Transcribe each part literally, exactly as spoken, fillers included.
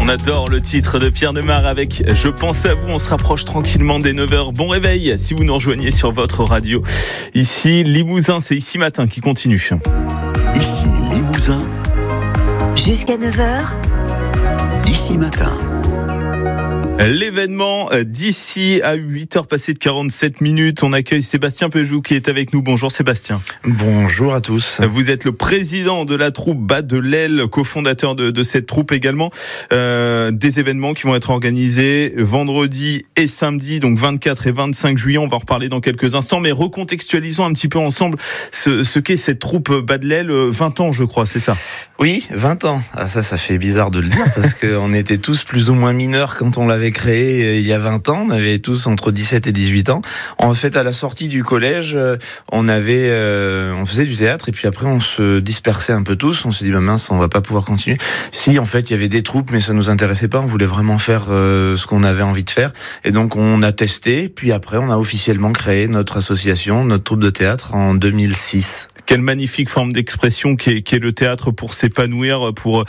On adore le titre de Pierre Demar avec Je pense à vous. On se rapproche tranquillement des neuf heures. Bon réveil si vous nous rejoignez sur votre radio. Ici Limousin, c'est Ici Matin qui continue. Ici Limousin. Jusqu'à neuf heures. Ici Matin. L'événement d'ici à huit heures passées de quarante-sept minutes. On accueille Sébastien Pejou qui est avec nous. Bonjour Sébastien. Bonjour à tous. Vous êtes le président de la troupe Bas de l'Aile, cofondateur de, de cette troupe également. Euh, des événements qui vont être organisés vendredi et samedi, donc vingt-quatre et vingt-cinq juillet. On va en reparler dans quelques instants, mais recontextualisons un petit peu ensemble ce, ce qu'est cette troupe Bas de l'Aile. vingt ans, je crois, c'est ça? Oui, vingt ans. Ah, ça, ça fait bizarre de le dire parce qu'on était tous plus ou moins mineurs quand on l'avait créé il y a vingt ans. On avait tous entre dix-sept et dix-huit ans. En fait, à la sortie du collège, on avait, euh, on faisait du théâtre et puis après on se dispersait un peu tous. On s'est dit, bah mince, on va pas pouvoir continuer. Si, en fait, il y avait des troupes, mais ça nous intéressait pas. On voulait vraiment faire euh, ce qu'on avait envie de faire. Et donc, on a testé. Puis après, on a officiellement créé notre association, notre troupe de théâtre en deux mille six. Quelle magnifique forme d'expression qu'est, qu'est le théâtre pour s'épanouir, pour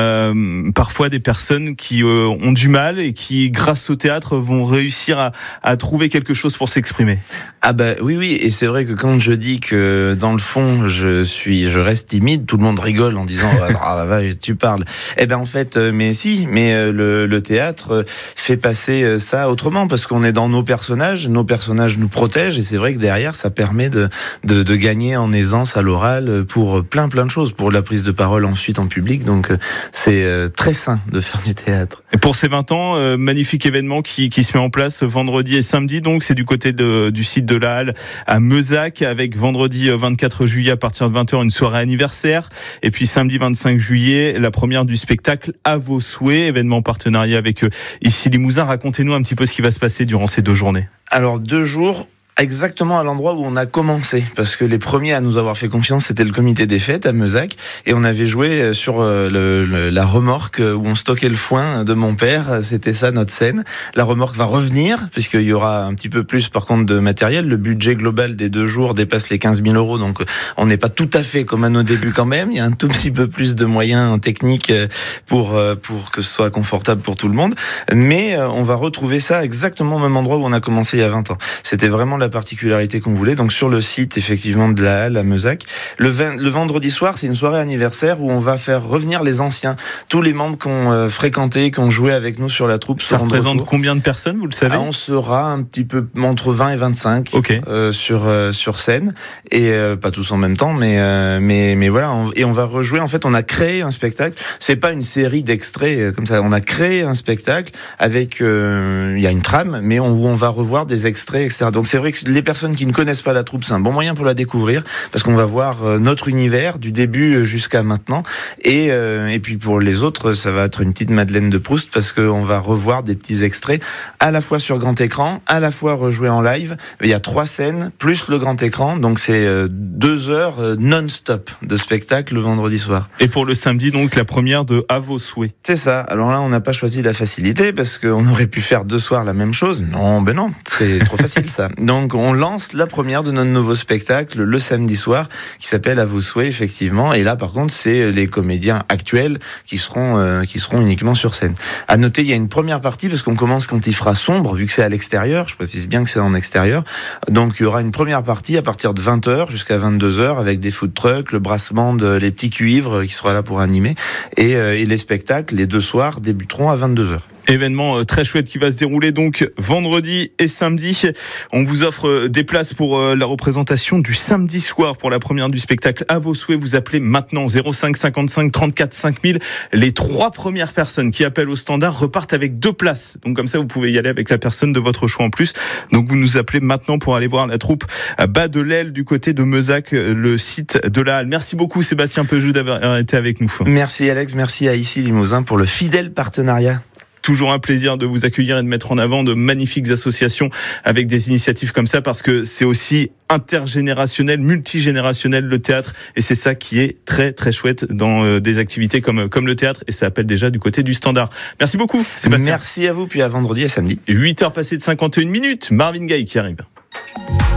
euh, parfois des personnes qui euh, ont du mal et qui, grâce au théâtre, vont réussir à, à trouver quelque chose pour s'exprimer. Ah bah oui, oui, et c'est vrai que quand je dis que dans le fond, je suis, je reste timide, tout le monde rigole en disant ah bah tu parles. Eh ben en fait, mais si, mais le, le théâtre fait passer ça autrement parce qu'on est dans nos personnages, nos personnages nous protègent et c'est vrai que derrière ça permet de de, de gagner en aisance à l'oral pour plein plein de choses, pour la prise de parole ensuite en public. Donc c'est très sain de faire du théâtre. Et pour ces vingt ans, euh, magnifique événement qui qui se met en place vendredi et samedi. Donc c'est du côté de, du site de la Halle à Meuzac avec vendredi vingt-quatre juillet à partir de vingt heures une soirée anniversaire et puis samedi vingt-cinq juillet la première du spectacle À vos souhaits, événement partenariat avec euh, Ici Limousin. Racontez-nous un petit peu ce qui va se passer durant ces deux journées. Alors deux jours exactement à l'endroit où on a commencé, parce que les premiers à nous avoir fait confiance, c'était le comité des fêtes à Meuzac, et on avait joué sur le, le, la remorque où on stockait le foin de mon père. C'était ça notre scène. La remorque va revenir, puisqu'il y aura un petit peu plus par contre de matériel. Le budget global des deux jours dépasse les quinze mille euros, donc on n'est pas tout à fait comme à nos débuts quand même. Il y a un tout petit peu plus de moyens techniques pour, pour que ce soit confortable pour tout le monde, mais on va retrouver ça exactement au même endroit où on a commencé il y a vingt ans. C'était vraiment la particularité qu'on voulait. Donc sur le site effectivement de la Halle à Meuzac, le, vingt, le vendredi soir, c'est une soirée anniversaire où on va faire revenir les anciens, tous les membres qui ont euh, fréquenté, qui ont joué avec nous sur la troupe. Ça représente combien de personnes, vous le savez? Ah, on sera un petit peu entre vingt et vingt-cinq okay. euh, sur euh, sur scène et euh, pas tous en même temps, mais euh, mais mais voilà. On, et on va rejouer. En fait, on a créé un spectacle. C'est pas une série d'extraits euh, comme ça. On a créé un spectacle avec euh, il y a une trame, mais on, où on va revoir des extraits, et cetera. Donc c'est vrai que les personnes qui ne connaissent pas la troupe, c'est un bon moyen pour la découvrir parce qu'on va voir notre univers du début jusqu'à maintenant et, euh, et puis pour les autres, ça va être une petite Madeleine de Proust parce qu'on va revoir des petits extraits à la fois sur grand écran, à la fois rejoués en live. Il y a trois scènes plus le grand écran, donc c'est deux heures non-stop de spectacle le vendredi soir. Et pour le samedi, donc la première de À vos souhaits. C'est ça. Alors là, on n'a pas choisi la facilité parce qu'on aurait pu faire deux soirs la même chose. Non, ben non, c'est trop facile ça. Donc on lance la première de notre nouveau spectacle le samedi soir qui s'appelle À vos souhaits effectivement. Et là par contre c'est les comédiens actuels qui seront euh, qui seront uniquement sur scène. À noter, il y a une première partie parce qu'on commence quand il fera sombre vu que c'est à l'extérieur. Je précise bien que c'est en extérieur. Donc il y aura une première partie à partir de vingt heures jusqu'à vingt-deux heures avec des food trucks, le brassement de les petits cuivres qui sera là pour animer et, euh, et les spectacles les deux soirs débuteront à vingt-deux heures. Événement très chouette qui va se dérouler donc vendredi et samedi. On vous offre des places pour la représentation du samedi soir pour la première du spectacle À vos souhaits. Vous appelez maintenant zéro cinq cinquante-cinq trente-quatre cinq mille. Les trois premières personnes qui appellent au standard repartent avec deux places. Donc comme ça, vous pouvez y aller avec la personne de votre choix en plus. Donc vous nous appelez maintenant pour aller voir la troupe à Bas de l'Aile du côté de Meuzac, le site de la Halle. Merci beaucoup Sébastien Pejou d'avoir été avec nous. Merci Alex, merci à Ici Limousin pour le fidèle partenariat. Toujours un plaisir de vous accueillir et de mettre en avant de magnifiques associations avec des initiatives comme ça parce que c'est aussi intergénérationnel, multigénérationnel le théâtre et c'est ça qui est très très chouette dans euh, des activités comme, comme le théâtre et ça appelle déjà du côté du standard. Merci beaucoup Sébastien. Merci à vous, puis à vendredi et samedi. huit heures passées de cinquante et une minutes, Marvin Gaye qui arrive.